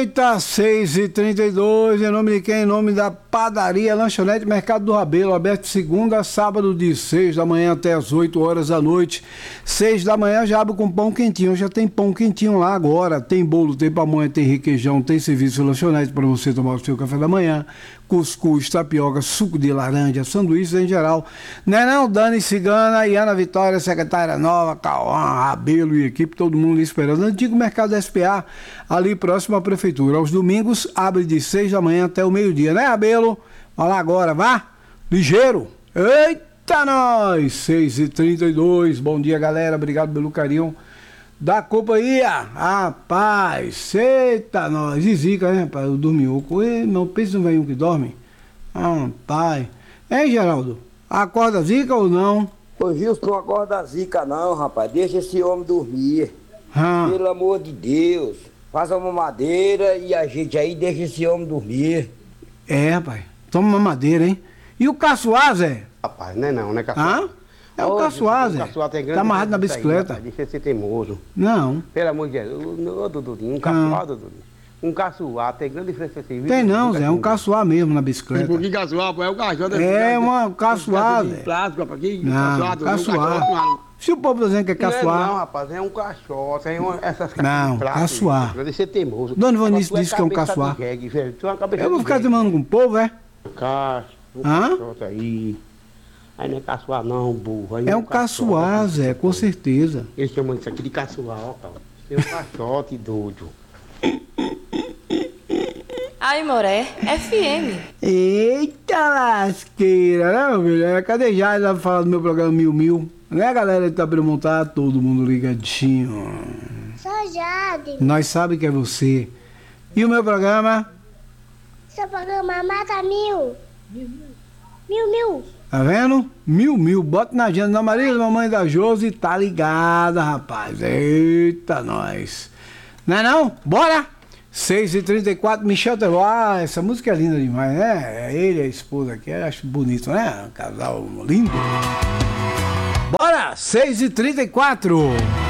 Eita, 6h32, em nome de quem? Em nome da Padaria Lanchonete Mercado do Rabelo, aberto de segunda a sábado de 6 da manhã até as 8 horas da noite. 6 da manhã já abre com pão quentinho, já tem pão quentinho lá agora, tem bolo, tem pamonha, tem requeijão, tem serviço de lanchonete para você tomar o seu café da manhã, cuscuz, tapioca, suco de laranja, sanduíches em geral. Não, Dani Cigana e Ana Vitória, secretária nova, Cauã, Rabelo e equipe, todo mundo esperando. Antigo Mercado SPA, ali próximo à prefeitura. Aos domingos, abre de 6 da manhã até o meio-dia, né, Rabelo? Vai lá agora, vá! Ligeiro! Eita, nós! 6h32, bom dia, galera, obrigado pelo carinho da companhia. Rapaz, eita, nós! E zica, né, rapaz? Eu dormi oco. Não pensa no velhinho que dorme. Rapaz. Hein, Geraldo? Acorda zica ou não? Ô, Gilson, não acorda zica não, rapaz. Deixa esse homem dormir. Pelo amor de Deus. Faz uma madeira e a gente aí deixa esse homem dormir. É, rapaz. Toma uma madeira, hein? E o Caçoá, Zé? Rapaz, não é Caçoá. É o Caçoá, Zé. O Caçoá tem grande. Tá amarrado na bicicleta. Aí, deixa de ser teimoso. Não. Pelo amor de Deus. Ô, Duduzinho, um Caçoá, Duduzinho. Um Caçoá tem grande diferença assim. Tem não, Zé. É um Caçoá mesmo na bicicleta. Que Caçoá, pô? É o Caçoá. É uma Caçoá, Zé. Plástico, rapaz. Não, Caçoá. Se o povo tá dizendo que é Caçoá. Não, rapaz, é um cachorro. Tem essas não, Caçoá. Deixa de ser teimoso. Dona Vanice disse que é um Caçoá. Eu vou ficar demandando com o povo, é? Caçoá aí. Aí não é Caçoá não, burro. Aí é um Caçoá, Zé, com certeza. Eles chamam isso aqui de Caçoá, ó, cara. Tem um caixote doido. Ai, Moré, FM. Eita lasqueira, né, meu filho? Cadê já ela fala do meu programa Mil? Né, galera de Tabeira, todo mundo ligadinho. Sou Jade. Nós sabemos que é você. E o meu programa? Seu programa Mata Mil. Mil. Tá vendo? Mil. Bota na agenda da Maria, mamãe da Josi, tá ligada, rapaz. Eita, nós. Não é não? Bora! 6h34, Michel Teló. Essa música é linda demais, né? É ele e a esposa aqui, eu acho bonito, né? Um casal lindo. Bora! 6h34.